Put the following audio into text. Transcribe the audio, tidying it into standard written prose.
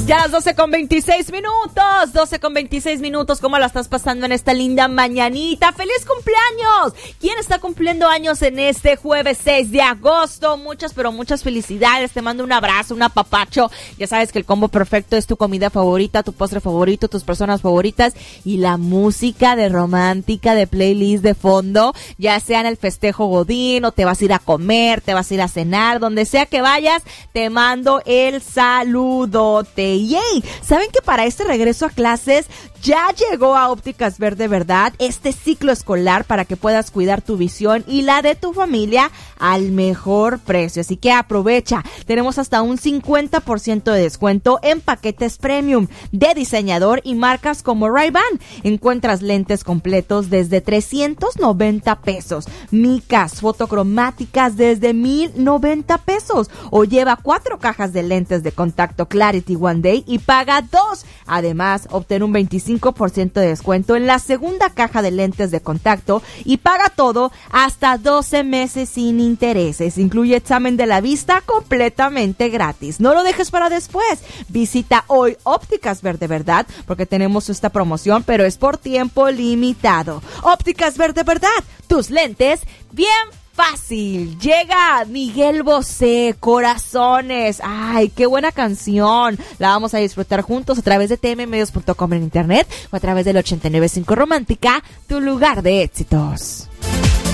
Ya las 12:26, 12:26, ¿cómo la estás pasando en esta linda mañanita? ¡Feliz cumpleaños! ¿Quién está cumpliendo años en este jueves 6 de agosto? Muchas, pero muchas felicidades, te mando un abrazo, un apapacho. Ya sabes que el combo perfecto es tu comida favorita, tu postre favorito, tus personas favoritas y la música de romántica, de playlist de fondo, ya sea en el festejo godín o te vas a ir a comer, te vas a ir a cenar, donde sea que vayas, te mando el saludote. ¡Yay! ¿Saben que para este regreso a clases ya llegó a Ópticas Verde Verdad este ciclo escolar para que puedas cuidar tu visión y la de tu familia al mejor precio? Así que aprovecha. Tenemos hasta un 50% de descuento en paquetes premium de diseñador y marcas como Ray-Ban. Encuentras lentes completos desde 390 pesos, micas fotocromáticas desde 1,090 pesos, o lleva 4 cajas de lentes de contacto Clarity One Day y paga 2. Además, obtén un 25% de descuento en la segunda caja de lentes de contacto y paga todo hasta 12 meses sin intereses. Incluye examen de la vista completamente gratis. No lo dejes para después. Visita hoy Ópticas Verde Verdad porque tenemos esta promoción, pero es por tiempo limitado. Ópticas Verde Verdad, tus lentes bien fácil. Llega Miguel Bosé, Corazones. Ay, qué buena canción. La vamos a disfrutar juntos a través de tmmedios.com en internet o a través del 89.5 Romántica, tu lugar de éxitos.